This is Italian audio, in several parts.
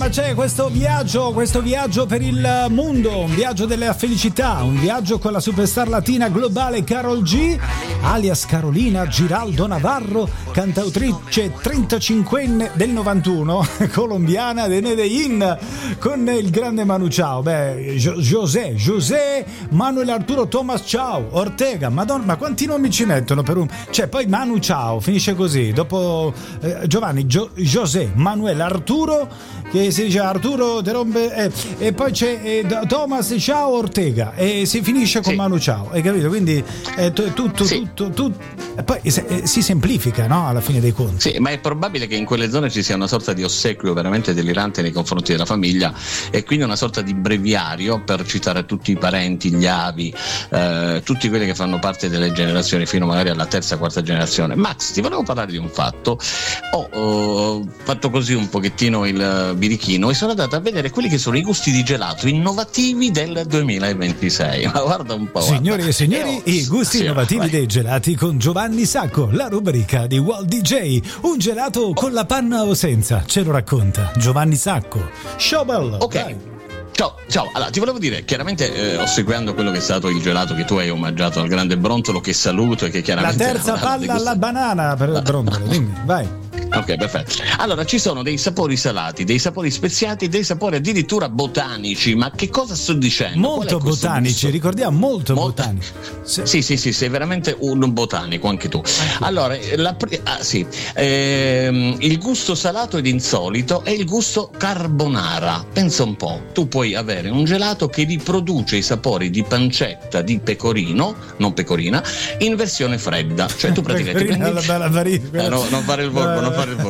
Ma c'è questo viaggio per il mondo, un viaggio della felicità, un viaggio con la superstar latina globale Karol G, alias Carolina Giraldo Navarro, cantautrice 35enne del 91, colombiana de Medellín, con il grande Manu Chao, José, Manuel Arturo Thomas Chao, Ortega, Madonna, ma quanti nomi ci mettono per un... Cioè, poi Manu Chao, finisce così, dopo Giovanni, José, Manuel Arturo, che si dice Arturo te rompe, e poi c'è Thomas Ciao Ortega e si finisce con Manu Ciao, hai capito? Quindi tutto e poi si semplifica, no? Alla fine dei conti. Sì, ma è probabile che in quelle zone ci sia una sorta di ossequio veramente delirante nei confronti della famiglia e quindi una sorta di breviario per citare tutti i parenti, gli avi, tutti quelli che fanno parte delle generazioni fino magari alla terza, quarta generazione. Max, ti volevo parlare di un fatto. Ho fatto così un pochettino il birichino e sono andato a vedere quelli che sono i gusti di gelato innovativi del 2026. Ma guarda un po'. Signori e signori, i gusti innovativi dei gelati con Giovanni Sacco, la rubrica di Walt DJ. Un gelato con la panna o senza? Ce lo racconta Giovanni Sacco. Showbell. Ok. Dai. Ciao, allora ti volevo dire, chiaramente osseguendo quello che è stato il gelato che tu hai omaggiato al grande Brontolo, che saluto e che chiaramente... La terza palla alla banana per il Brontolo, dimmi, vai. Ok, perfetto. Allora, ci sono dei sapori salati, dei sapori speziati e dei sapori addirittura botanici. Ma che cosa sto dicendo? Molto botanici, ricordiamo, molto botanici. Sì, sei veramente un botanico anche tu. Allora, il gusto salato ed insolito è il gusto carbonara. Pensa un po', tu puoi avere un gelato che riproduce i sapori di pancetta di pecorino, non pecorina, in versione fredda. Cioè tu praticamente non fare il forno, non fare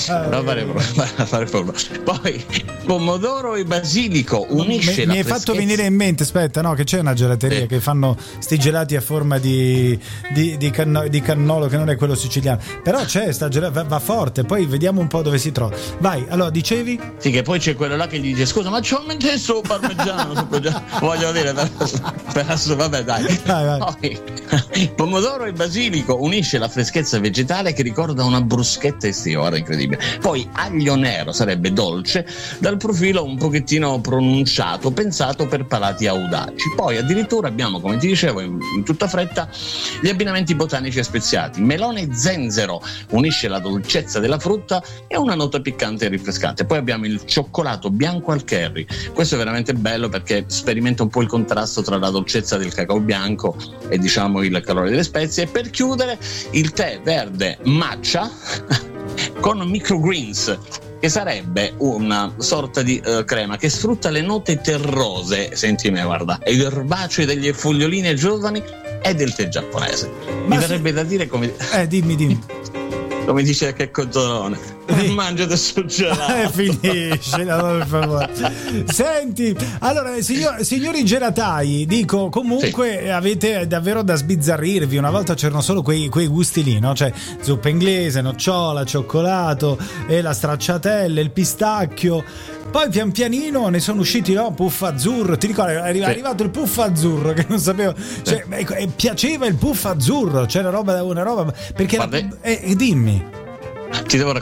il forno. Poi pomodoro e basilico unisce la freschezza. Mi hai fatto venire in mente, aspetta, no, che c'è una gelateria che fanno sti gelati a forma di cannolo, che non è quello siciliano, però c'è sta gelata, va forte, poi vediamo un po' dove si trova. Vai, allora dicevi? Sì, che poi c'è quello là che gli dice scusa, ma c'ho messo parmigiano, voglio dire, vabbè, dai. Poi, pomodoro e basilico unisce la freschezza vegetale che ricorda una bruschetta estiva, incredibile. Poi aglio nero sarebbe dolce dal profilo un pochettino pronunciato, pensato per palati audaci. Poi addirittura abbiamo, come ti dicevo in tutta fretta, gli abbinamenti botanici e speziati. Melone e zenzero unisce la dolcezza della frutta e una nota piccante e rinfrescante. Poi abbiamo il cioccolato bianco al curry. Questo è veramente bello perché sperimenta un po' il contrasto tra la dolcezza del cacao bianco e diciamo il calore delle spezie. E per chiudere il tè verde matcha con microgreens, che sarebbe una sorta di crema che sfrutta le note terrose, senti me, guarda, e erbacee degli fogliolini giovani e del tè giapponese. Mi verrebbe da dire come... dimmi. Come dice che Cozzolone, mangiate sul gelato. Finisce, per favore. Senti, allora signori gelatai, dico, comunque avete davvero da sbizzarrirvi. Una volta c'erano solo quei gusti lì, no? Cioè zuppa inglese, nocciola, cioccolato e la stracciatella, il pistacchio. Poi pian pianino ne sono usciti, no? Puff azzurro, ti ricordi? È arrivato il puff azzurro che non sapevo, cioè, piaceva il puff azzurro, c'era una roba perché dimmi. Ti devo